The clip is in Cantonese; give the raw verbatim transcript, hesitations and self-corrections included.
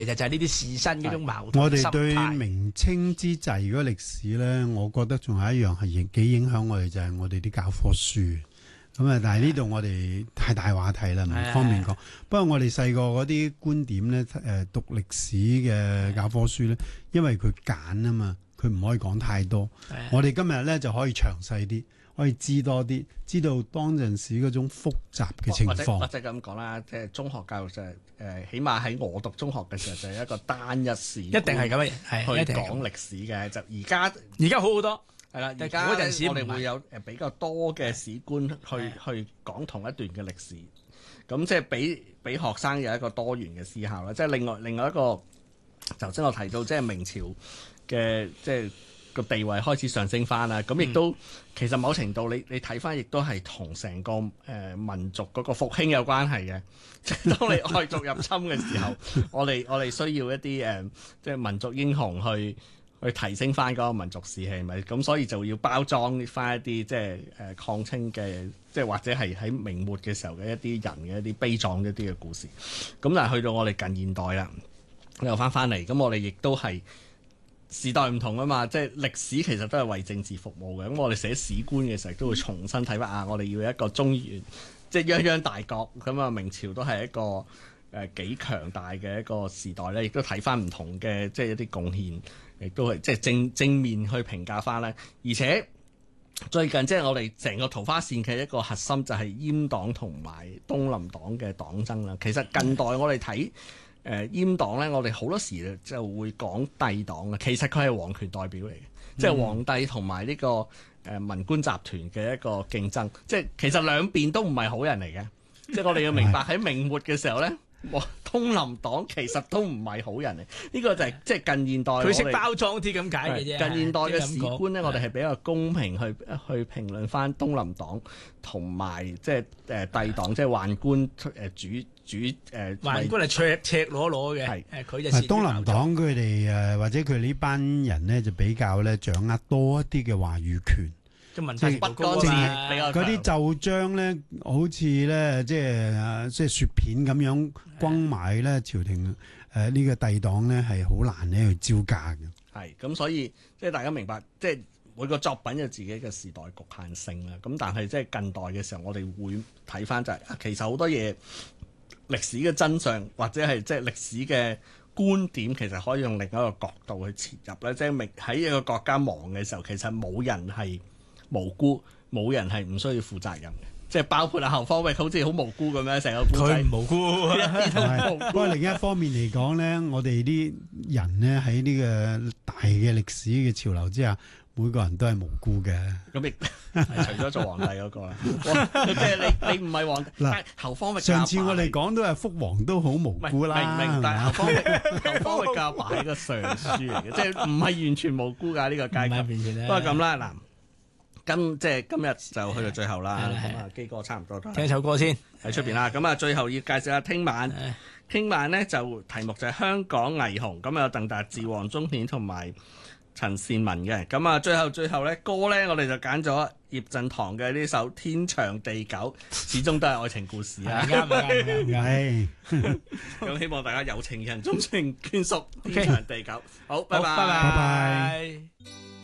其實就係呢啲士紳嗰種矛盾我心態。 哋對明清之際嗰個歷史咧，我覺得仲有一樣係幾影響我哋，就係我哋啲教科書。咁啊，但係呢度我哋太大話題啦，唔方便講。不過我哋細個嗰啲觀點咧，誒讀歷史嘅教科書咧，因為佢揀啊嘛，佢唔可以講太多。我哋今日咧就可以詳細啲。可以知多啲，知道當陣時嗰種複雜嘅情況。 或者咁講啦，即係中學教育就係、是、誒、呃，起碼喺我讀中學嘅時候就係一個單一史， 一定係咁嘅，係去講歷史嘅。就而家而家好好多， 係啦，而家嗰陣時我哋會有誒比較多嘅史觀去去講同一段嘅歷史，咁即係俾俾學生有一個多元嘅思考啦。即係另外另外一個，頭先我提到即係明朝嘅即係。個地位開始上升翻啦，咁亦都、嗯、其實某程度你你睇翻，亦都係同成個誒、呃、民族嗰個復興有關係嘅。即係當你外族入侵嘅時候，我哋我哋需要一啲誒、呃、即係民族英雄去去提升翻嗰個民族士氣，咪咁所以就要包裝翻一啲即係誒、呃、抗清嘅，即係或者係喺明末嘅時候嘅一啲人嘅一啲悲壯一啲嘅故事。咁但係去到我哋近現代啦，又翻翻嚟，咁我哋亦都係。時代唔同啊嘛，即係歷史其實都係為政治服務嘅。咁我哋寫史觀嘅時候都會重新睇翻啊，我哋要一個中原，即係泱泱大國咁啊。明朝都係一個誒幾強大嘅一個時代咧，亦都睇翻唔同嘅即係一啲貢獻，亦都係即係正正面去評價翻咧。而且最近即係我哋成個桃花線嘅一個核心就係閹黨同埋東林黨嘅黨爭啦。其實近代我哋睇。誒、呃、閹黨咧，我哋好多時就會講帝黨嘅，其實佢係皇權代表嚟嘅，嗯、即係皇帝同埋呢個誒、呃、文官集團嘅一個競爭，即係其實兩邊都唔係好人嚟嘅，即係我哋要明白喺明末嘅時候咧。東林黨其實都唔係好人嚟，呢、這個就係、是、即係近現代佢識包裝啲咁解嘅啫。 近現代嘅史觀咧，我哋係比較公平去去評論翻東林黨同埋即係誒帝黨，即係宦官誒主主誒。宦官係赤赤裸裸嘅，係誒佢就係東林黨佢哋誒或者佢呢班人咧就比較咧掌握多一啲嘅話語權。 即係不干淨嗰啲奏章咧，好似咧即係即係雪片咁樣轟埋咧朝廷誒呢、呃這個帝黨咧係好難咧去招架嘅。 係咁，所以即係大家明白，即係每個作品有自己嘅時代局限性啦。咁但係即係近代嘅時候，我哋會睇翻就係、是、其實好多嘢歷史嘅真相或者係即係歷史嘅觀點，其實可以用另一個角度去切入咧。即係明喺一個國家亡嘅時候，其實冇人係無辜，冇人係唔需要負責任嘅，即係包括阿侯方域，好似好無辜咁樣成個故仔。 佢唔無辜， 一啲都唔無辜。 不過另一方面嚟講咧，我哋啲人咧喺呢個大嘅歷史嘅潮流之下，每個人都係無辜嘅。 咁亦除咗做皇帝嗰、那個啦，即係你你唔係皇帝。嗱，侯方域上次我哋講都係福王都好無辜啦， 明唔明？但係侯方域侯方域教爸係個尚書嚟嘅，即係唔係完全無辜㗎呢、這個階級。不過咁啦，嗱。今即係今日就去到最後啦，咁啊基哥差唔多都聽首歌先喺出邊啦。咁啊最後要介紹下聽晚，聽晚咧就題目就係香港霓虹，咁啊有鄧達智、黃宗顯同埋陳善文嘅。咁啊最後最後咧歌咧，我哋就揀咗葉振棠嘅呢首《天長地久》，始終都係愛情故事啊！ 啱啱啱， 咁希望大家有情人終成眷屬，天長地久。好，拜拜， 拜拜。